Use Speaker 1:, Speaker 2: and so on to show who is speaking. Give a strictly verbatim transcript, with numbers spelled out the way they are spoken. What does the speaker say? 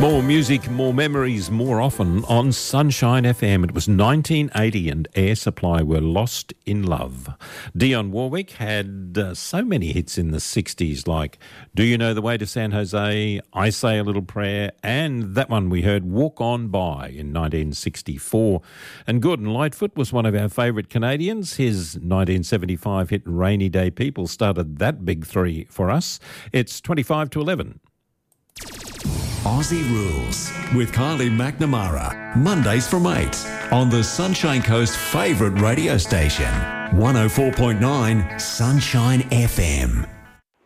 Speaker 1: More music, more memories, more often on Sunshine F M. It was nineteen eighty and Air Supply were Lost in Love. Dionne Warwick had uh, so many hits in the sixties like Do You Know the Way to San Jose, I Say a Little Prayer, and that one we heard, Walk On By, in nineteen sixty-four. And Gordon Lightfoot was one of our favourite Canadians. His nineteen seventy-five hit Rainy Day People started that big three for us. It's twenty-five to eleven.
Speaker 2: Aussie Rules with Kylie McNamara. Mondays from eight on the Sunshine Coast favourite radio station. one oh four point nine Sunshine F M.